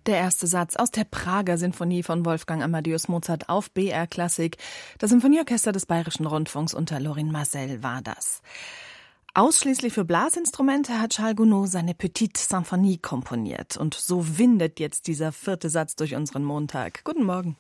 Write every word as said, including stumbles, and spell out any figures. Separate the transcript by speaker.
Speaker 1: Der erste Satz aus der Prager Sinfonie von Wolfgang Amadeus Mozart auf B R Klassik. Das Symphonieorchester des Bayerischen Rundfunks unter Lorin Maazel war das. Ausschließlich für Blasinstrumente hat Charles Gounod seine Petite Symphonie komponiert. Und so windet jetzt dieser vierte Satz durch unseren Montag. Guten Morgen.